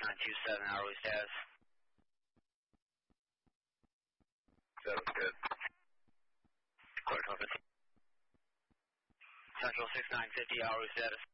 6927, hourly status. Sounds good. Quarter 12:15. Central 6950, hourly status.